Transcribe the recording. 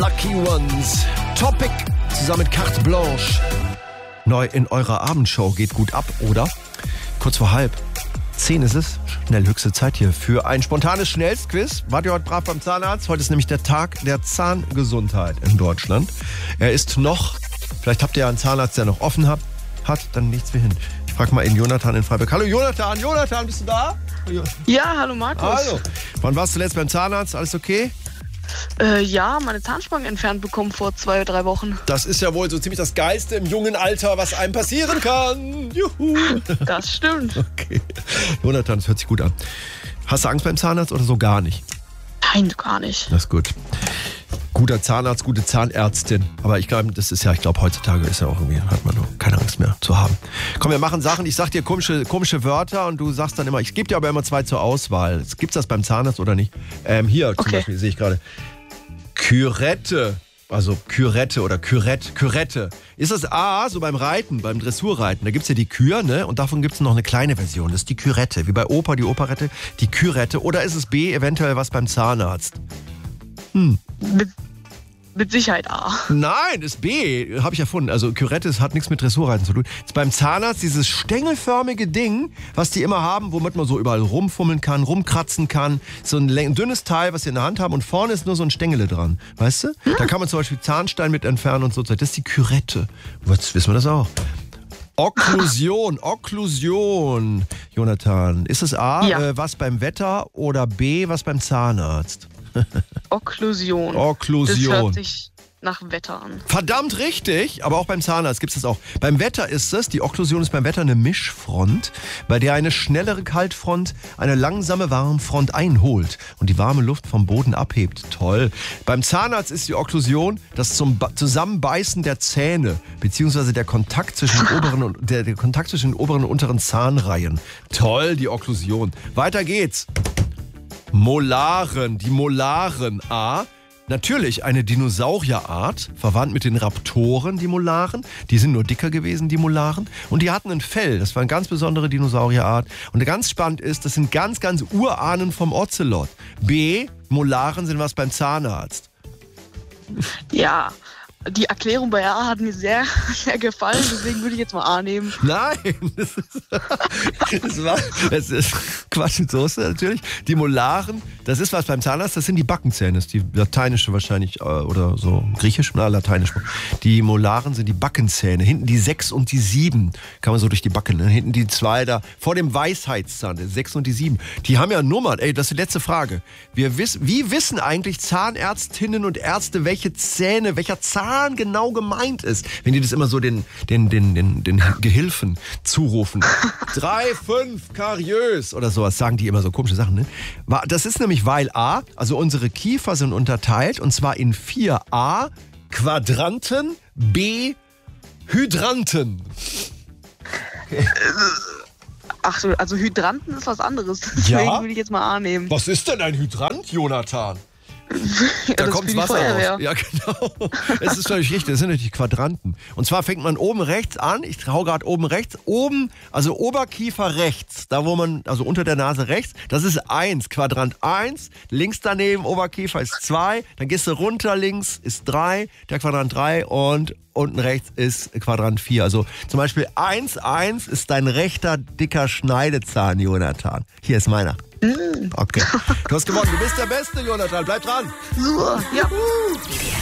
Lucky Ones. Topic zusammen mit Carte Blanche. Neu in eurer Abendshow. Geht gut ab, oder? Kurz vor 9:30 ist es. Schnell höchste Zeit hier für ein spontanes Schnellstquiz. Wart ihr heute brav beim Zahnarzt? Heute ist nämlich der Tag der Zahngesundheit in Deutschland. Er ist noch, vielleicht habt ihr ja einen Zahnarzt, der noch offen hat, dann nichts wie hin. Ich frage mal in Jonathan in Freiburg. Hallo Jonathan, Bist du da? Ja, hallo Markus. Hallo. Wann warst du zuletzt beim Zahnarzt? Alles okay? Ja, meine Zahnspange entfernt bekommen vor 2 oder 3 Wochen. Das ist ja wohl so ziemlich das Geilste im jungen Alter, was einem passieren kann. Juhu. Das stimmt. Okay. Jonathan, das hört sich gut an. Hast du Angst beim Zahnarzt oder so gar nicht? Nein, gar nicht. Das ist gut. Guter Zahnarzt, gute Zahnärztin. Aber ich glaube, heutzutage ist ja auch irgendwie, hat man keine Angst mehr zu haben. Komm, wir machen Sachen. Ich sag dir komische Wörter und du sagst dann immer, ich gebe dir aber immer 2 zur Auswahl. Gibt's das beim Zahnarzt oder nicht? Hier zum Beispiel sehe ich gerade. Kürette. Also Kürette oder Kürette. Ist das A, so beim Reiten, beim Dressurreiten? Da gibt's ja die Kür, ne? Und davon gibt's noch eine kleine Version. Das ist die Kürette. Wie bei Oper, die Operette, die Kürette. Oder ist es B, eventuell was beim Zahnarzt? Mit Sicherheit A. Nein, ist B. Habe ich erfunden. Also Kürette hat nichts mit Dressurreiten zu tun. Ist beim Zahnarzt dieses stängelförmige Ding, was die immer haben, womit man so überall rumfummeln kann, rumkratzen kann. So ein dünnes Teil, was sie in der Hand haben und vorne ist nur so ein Stängele dran. Weißt du? Da kann man zum Beispiel Zahnstein mit entfernen und so. Das ist die Kürette. Jetzt wissen wir das auch. Okklusion. Jonathan, ist es A, ja. Was beim Wetter oder B, was beim Zahnarzt? Okklusion. Das hört sich nach Wetter an. Verdammt richtig, aber auch beim Zahnarzt gibt es das auch. Beim Wetter ist es, die Okklusion ist beim Wetter eine Mischfront, bei der eine schnellere Kaltfront eine langsame Warmfront einholt und die warme Luft vom Boden abhebt. Toll. Beim Zahnarzt ist die Okklusion das Zusammenbeißen der Zähne, beziehungsweise der Kontakt zwischen den Kontakt zwischen den oberen und unteren Zahnreihen. Toll, die Okklusion. Weiter geht's. Molaren, die Molaren. A, natürlich eine Dinosaurierart, verwandt mit den Raptoren, die Molaren. Die sind nur dicker gewesen, die Molaren. Und die hatten ein Fell, das war eine ganz besondere Dinosaurierart. Und ganz spannend ist, das sind ganz Urahnen vom Ocelot. B, Molaren sind was beim Zahnarzt. Ja, die Erklärung bei A hat mir sehr, sehr gefallen, deswegen würde ich jetzt mal A nehmen. Nein, das ist Quatsch mit Soße natürlich. Die Molaren, das ist was beim Zahnarzt, das sind die Backenzähne. Das ist die lateinische wahrscheinlich, oder so griechisch, lateinisch. Die Molaren sind die Backenzähne. Hinten die 6 und die 7 kann man so durch die Backen. Hinten die 2 da, vor dem Weisheitszahn, die 6 und die 7. Die haben ja Nummern. Ey, das ist die letzte Frage. Wie wissen eigentlich Zahnärztinnen und Ärzte, welcher Zahn genau gemeint ist, wenn die das immer so den Gehilfen zurufen. 3, 5, kariös oder sowas, sagen die immer so komische Sachen. Ne? Das ist nämlich, weil A, also unsere Kiefer sind unterteilt und zwar in 4 A, Quadranten, B, Hydranten. Okay. Ach so, also Hydranten ist was anderes, deswegen würde ich jetzt mal A nehmen. Was ist denn ein Hydrant, Jonathan? Da kommt Wasser raus. Ja, genau. Es ist völlig richtig. Das sind natürlich Quadranten. Und zwar fängt man oben rechts an. Ich hau gerade oben rechts. Oben, also Oberkiefer rechts. Da, wo man, also unter der Nase rechts. Das ist 1. Quadrant 1. Links daneben, Oberkiefer ist 2. Dann gehst du runter, links ist 3. Der Quadrant 3. Und unten rechts ist Quadrant 4. Also zum Beispiel 1 ist dein rechter, dicker Schneidezahn, Jonathan. Hier ist meiner. Okay. Du hast gewonnen. Du bist der Beste, Jonathan. Bleib dran. Ja.